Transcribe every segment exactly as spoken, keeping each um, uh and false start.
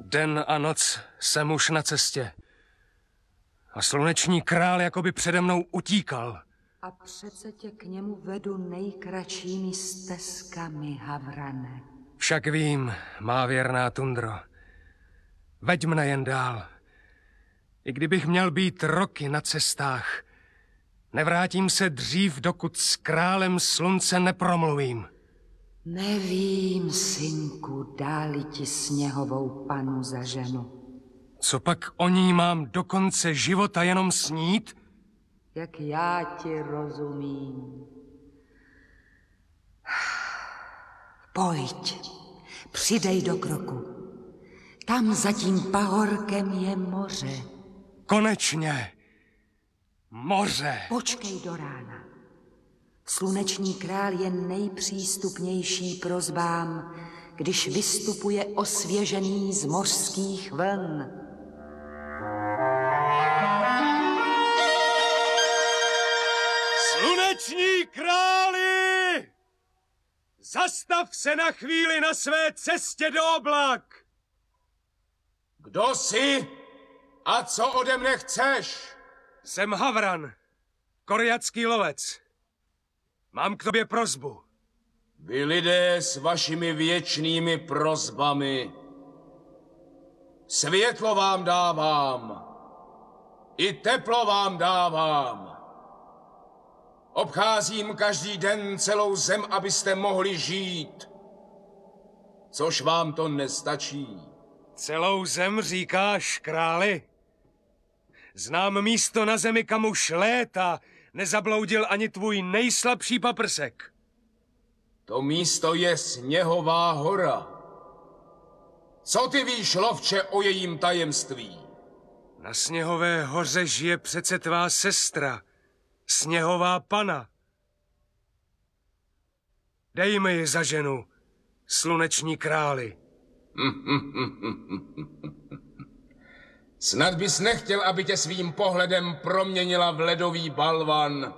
Den a noc jsem už na cestě. A sluneční král jakoby přede mnou utíkal. A přece tě k němu vedu nejkratšími stezkami, Havrane. Však vím, má věrná Tundro. Veď mne jen dál. I kdybych měl být roky na cestách, nevrátím se dřív, dokud s králem slunce nepromluvím. Nevím, synku, dáli ti sněhovou panu za ženu. Co pak o ní mám do konce života jenom snít? Jak já ti rozumím. Pojď, přidej do kroku. Tam za tím pahorkem je moře. Konečně! Moře! Počkej do rána. Sluneční král je nejpřístupnější prozbám, když vystupuje osvěžený z mořských vln. Sluneční králi! Zastav se na chvíli na své cestě do oblak! Kdo jsi a co ode mne chceš? Jsem Havran, korejský lovec. Mám k tobě prosbu. Vy lidé s vašimi věčnými prosbami. Světlo vám dávám. I teplo vám dávám. Obcházím každý den celou zem, abyste mohli žít. Což vám to nestačí. Celou zem říkáš, králi? Znám místo na zemi, kam už léta nezabloudil ani tvůj nejslabší paprsek. To místo je Sněhová hora. Co ty víš, lovče, o jejím tajemství? Na Sněhové hoře žije přece tvá sestra, Sněhová pana. Dej mi ji za ženu, sluneční králi. Snad bys nechtěl, aby tě svým pohledem proměnila v ledový balvan.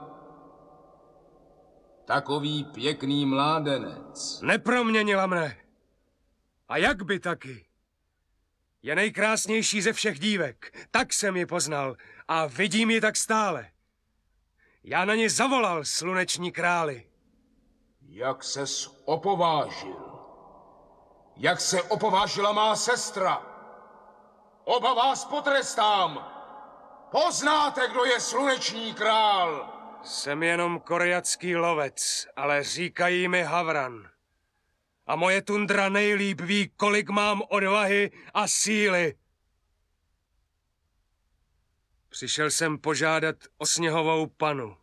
Takový pěkný mládenec. Neproměnila mne. A jak by taky? Je nejkrásnější ze všech dívek. Tak jsem ji poznal a vidím ji tak stále. Já na ně zavolal, sluneční králi. Jak ses opovážil? Jak se opovážila má sestra? Oba vás potrestám. Poznáte, kdo je sluneční král? Jsem jenom korejský lovec, ale říkají mi Havran. A moje Tundra nejlíp ví, kolik mám odvahy a síly. Přišel jsem požádat o Sněhovou panu.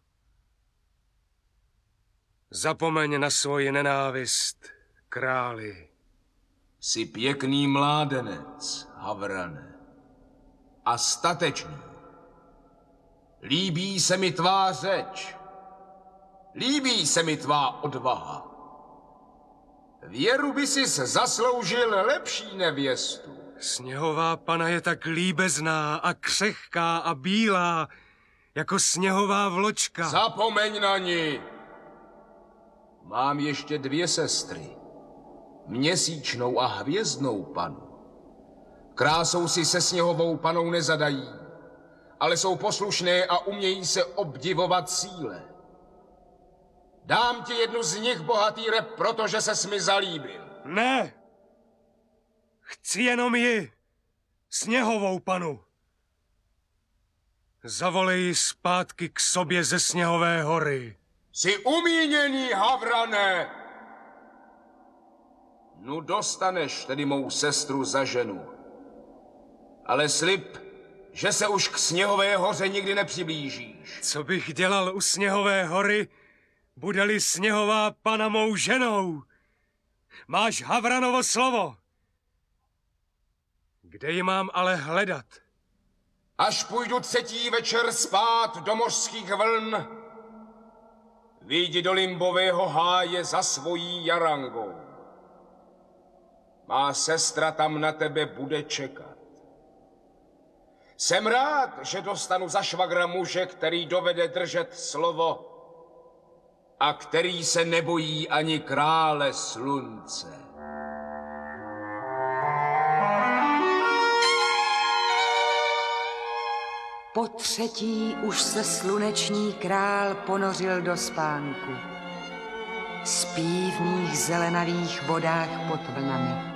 Zapomeň na svoji nenávist, králi. Jsi pěkný mládenec, Havrane. A statečný. Líbí se mi tvá řeč. Líbí se mi tvá odvaha. Věru by si zasloužil lepší nevěstu. Sněhová pana je tak líbezná a křehká a bílá, jako sněhová vločka. Zapomeň na ní. Mám ještě dvě sestry. Měsíčnou a hvězdnou panu. Krásou si se Sněhovou panou nezadají, ale jsou poslušné a umějí se obdivovat síle. Dám ti jednu z nich, bohatýre, protože ses mi zalíbil. Ne! Chci jenom ji, Sněhovou panu. Zavolej ji zpátky k sobě ze Sněhové hory. Jsi umíněný, Havrane! Nu dostaneš tedy mou sestru za ženu. Ale slib, že se už k Sněhové hoře nikdy nepřiblížíš. Co bych dělal u Sněhové hory, bude-li Sněhová pana mou ženou? Máš Havranovo slovo. Kde ji mám ale hledat? Až půjdu třetí večer spát do mořských vln, vyjdi do limbového háje za svojí jarangou. Má sestra tam na tebe bude čekat. Jsem rád, že dostanu za švagra muže, který dovede držet slovo a který se nebojí ani krále slunce. Po třetí už se sluneční král ponořil do spánku. Spí v mých zelenavých vodách pod vlnami.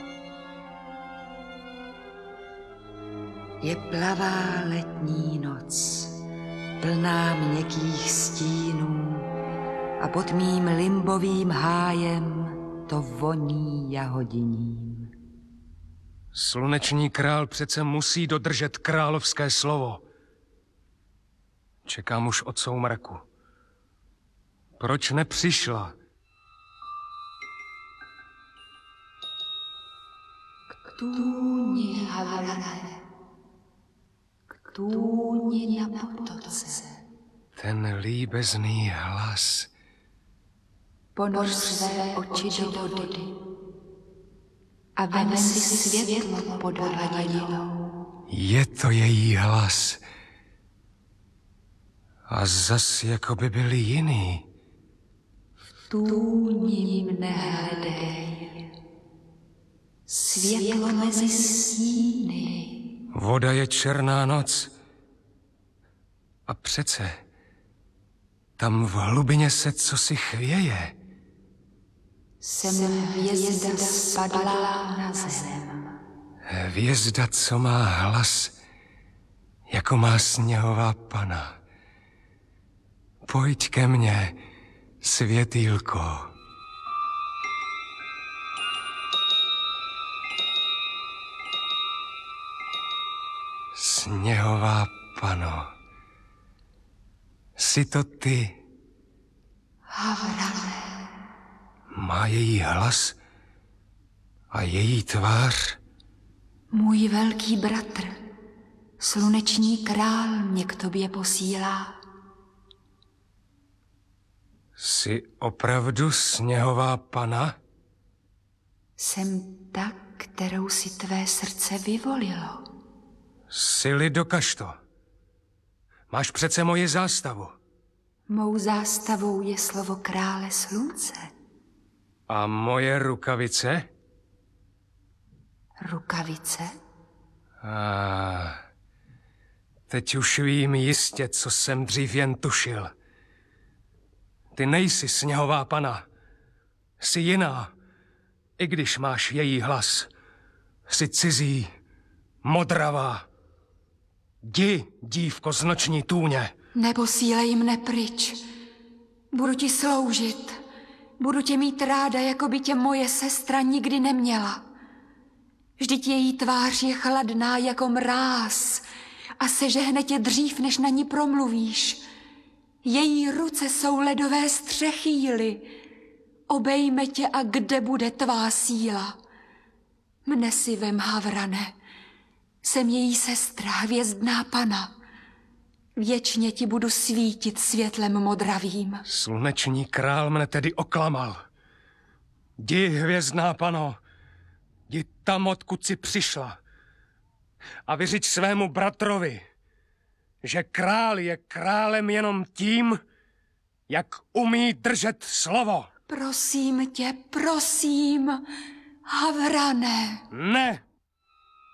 Je plavá letní noc, plná měkkých stínů a pod mým limbovým hájem to voní jahodiním. Sluneční král přece musí dodržet královské slovo. Čekám už od soumraku. Proč nepřišla? K tůni, Havrane, k tůni na potoce. Ten líbezný hlas. Ponoř své oči do vody a vem si světlo pod hladinou. Je to její hlas. A zas jako by byl jiný. V tůni nehledej, světlo mezi stíny. Voda je černá noc. A přece tam v hlubině se cosi chvěje. Sem hvězda spadlá na zem. Hvězda, co má hlas, jako má sněhová pana. Pojď ke mně, světýlko. Sněhová pano, jsi to ty? Havrane. Má její hlas a její tvář? Můj velký bratr, sluneční král, mě k tobě posílá. Jsi opravdu sněhová pana? Jsem ta, kterou si tvé srdce vyvolilo. Sily, dokaž to. Máš přece moji zástavu. Mou zástavou je slovo krále slunce. A moje rukavice? Rukavice? A teď už vím jistě, co jsem dřív jen tušil. Ty nejsi sněhová pana. Jsi jiná, i když máš její hlas. Jsi cizí, modravá. Jdi, dívko z noční tůně. Neposílej mne pryč. Budu ti sloužit. Budu tě mít ráda, jako by tě moje sestra nikdy neměla. Vždyť její tvář je chladná jako mráz a sežehne tě dřív, než na ní promluvíš. Její ruce jsou ledové střechýly. Obejme tě a kde bude tvá síla? Mne si vem, Havrane. Jsem její sestra, hvězdná pana. Věčně ti budu svítit světlem modravým. Sluneční král mne tedy oklamal. Jdi, hvězdná pano, jdi tam, odkud jsi přišla. A vyřiď svému bratrovi, že král je králem jenom tím, jak umí držet slovo. Prosím tě, prosím, Havrane. Ne!